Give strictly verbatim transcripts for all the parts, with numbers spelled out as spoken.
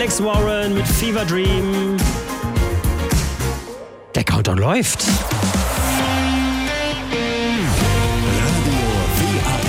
Alex Warren mit Fever Dream. Der Countdown läuft. Radio W A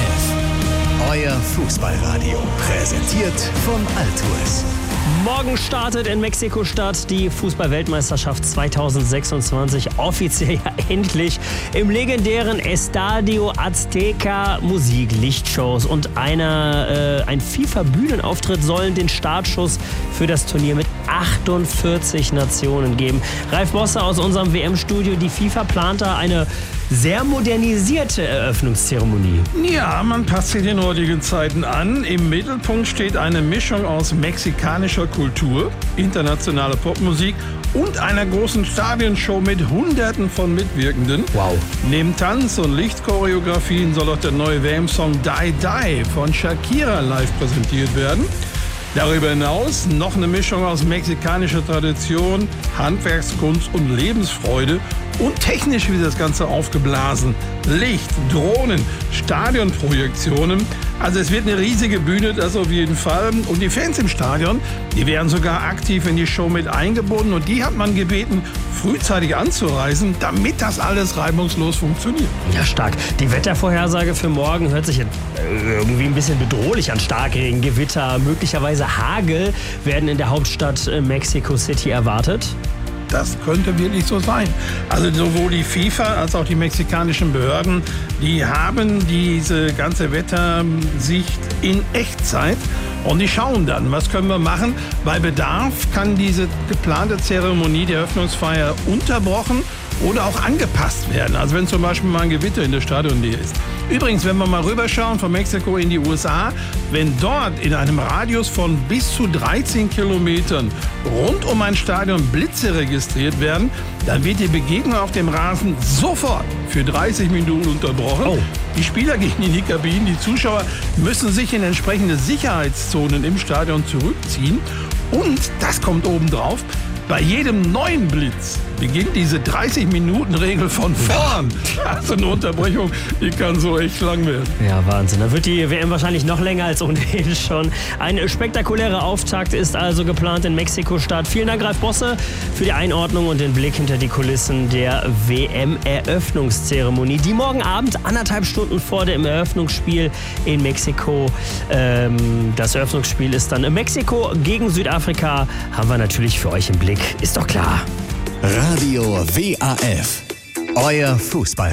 F, euer Fußballradio, präsentiert von Altours. Morgen startet in Mexiko-Stadt die Fußball-Weltmeisterschaft zweitausendsechsundzwanzig offiziell ja endlich im legendären Estadio Azteca. Musik, Lichtshows und einer, äh, ein FIFA-Bühnenauftritt sollen den Startschuss für das Turnier mit achtundvierzig Nationen geben. Ralf Bosse aus unserem W M-Studio, die FIFA plant da eine sehr modernisierte Eröffnungszeremonie. Ja, man passt sich den heutigen Zeiten an. Im Mittelpunkt steht eine Mischung aus mexikanischer Kultur, internationaler Popmusik und einer großen Stadionshow mit Hunderten von Mitwirkenden. Wow. Neben Tanz- und Lichtchoreografien soll auch der neue W M-Song Die Die von Shakira live präsentiert werden. Darüber hinaus noch eine Mischung aus mexikanischer Tradition, Handwerkskunst und Lebensfreude und technisch wird das Ganze aufgeblasen. Licht, Drohnen, Stadionprojektionen. Also es wird eine riesige Bühne, das auf jeden Fall. Und die Fans im Stadion, die werden sogar aktiv in die Show mit eingebunden. Und die hat man gebeten, frühzeitig anzureisen, damit das alles reibungslos funktioniert. Ja, stark. Die Wettervorhersage für morgen hört sich irgendwie ein bisschen bedrohlich an. Starkregen, Gewitter, möglicherweise Hagel werden in der Hauptstadt Mexico City erwartet. Das könnte wirklich so sein. Also sowohl die FIFA als auch die mexikanischen Behörden, die haben diese ganze Wettersicht in Echtzeit. Und die schauen dann, was können wir machen. Bei Bedarf kann diese geplante Zeremonie der Eröffnungsfeier unterbrochen oder auch angepasst werden. Also wenn zum Beispiel mal ein Gewitter in der Stadionnähe ist. Übrigens, wenn wir mal rüberschauen von Mexiko in die U S A, wenn dort in einem Radius von bis zu dreizehn Kilometern rund um ein Stadion Blitze registriert werden, dann wird die Begegnung auf dem Rasen sofort für dreißig Minuten unterbrochen. Oh. Die Spieler gehen in die Kabinen, die Zuschauer müssen sich in entsprechende Sicherheitszonen im Stadion zurückziehen. Und, das kommt obendrauf, bei jedem neuen Blitz beginnt diese dreißig-Minuten-Regel von vorn. Also eine Unterbrechung, die kann so echt lang werden. Ja, Wahnsinn. Dann wird die W M wahrscheinlich noch länger als ohnehin schon. Ein spektakulärer Auftakt ist also geplant in Mexiko-Stadt. Vielen Dank, Ralf Bosse, für die Einordnung und den Blick hinter die Kulissen der W M-Eröffnungszeremonie, die morgen Abend anderthalb Stunden vor dem Eröffnungsspiel in Mexiko. Ähm, das Eröffnungsspiel ist dann in Mexiko gegen Südafrika. Haben wir natürlich für euch im Blick. Ist doch klar. Radio W A F, euer Fußball.